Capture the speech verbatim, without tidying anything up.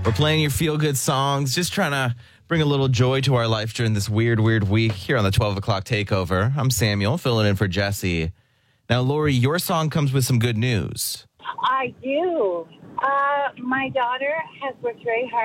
We're playing your feel-good songs, just trying to bring a little joy to our life during this weird, weird week here on the twelve o'clock takeover. I'm Samuel, filling in for Jesse. Now, Lori, your song comes with some good news. I do. Uh, my daughter has worked very hard